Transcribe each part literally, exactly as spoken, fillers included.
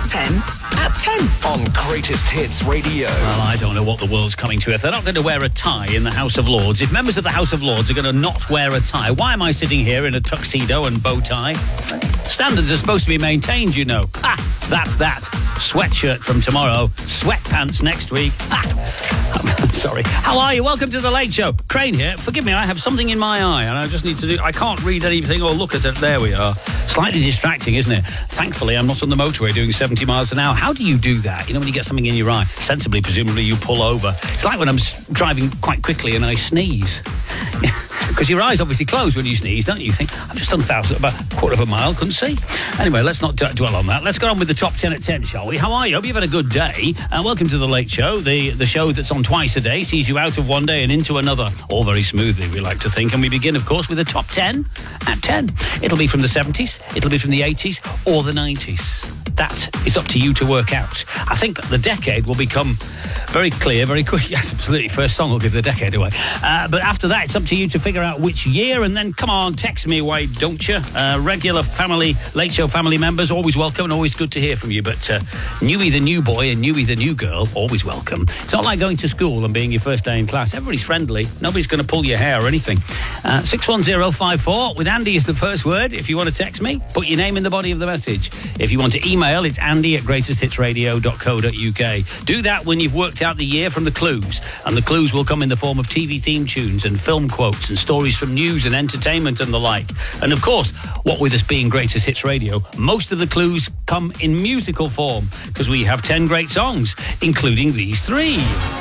ten at ten. On Greatest Hits Radio. Well, I don't know what the world's coming to if they're not going to wear a tie in the House of Lords. If members of the House of Lords are going to not wear a tie, why am I sitting here in a tuxedo and bow tie? Standards are supposed to be maintained, you know. Ah, that's that. Sweatshirt from tomorrow, sweatpants next week. Ah. Sorry. How are you? Welcome to The Late Show. Crane here. Forgive me, I have something in my eye and I just need to do... I can't read anything or look at it. There we are. Slightly distracting, isn't it? Thankfully, I'm not on the motorway doing seventy miles an hour. How do you do that? You know, when you get something in your eye, sensibly, presumably, you pull over. It's like when I'm driving quite quickly and I sneeze. Because your eyes obviously close when you sneeze, don't you? You think, I've just done thousand, about a quarter of a mile, couldn't see. Anyway, let's not d- dwell on that. Let's get on with the top ten at ten, shall we? How are you? Hope you've had a good day. Uh, welcome to The Late Show, the, the show that's on twice a day, sees you out of one day and into another. All very smoothly, we like to think. And we begin, of course, with the top ten at ten. It'll be from the seventies, it'll be from the eighties, or the nineties. That is up to you to work out. I think the decade will become very clear, very quick. Yes, absolutely. First song will give the decade away. Uh, but after that, it's up to you to figure out which year. And then, come on, text me, why don't you? Uh, regular family, Late Show family members, always welcome and always good to hear from you. But uh, Newy the new boy and Newy the new girl, always welcome. It's not like going to school and being your first day in class. Everybody's friendly. Nobody's going to pull your hair or anything. Uh, six one zero five four, with Andy is the first word. If you want to text me, put your name in the body of the message. If you want to email, it's andy at greatest hits radio dot co dot uk. Do that when you've worked out the year from the clues. And the clues will come in the form of T V theme tunes and film quotes and stories from news and entertainment and the like. And of course, what with us being Greatest Hits Radio, most of the clues come in musical form because we have ten great songs, including these three.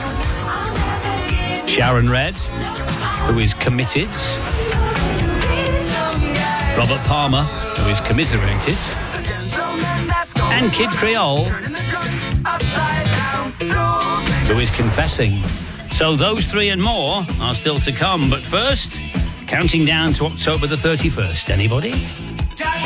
Sharon Redd, who is Committed. Robert Palmer, who is Commiserated. And Kid Creole, who is Confessing. So those three and more are still to come. But first, counting down to October the thirty-first. Anybody?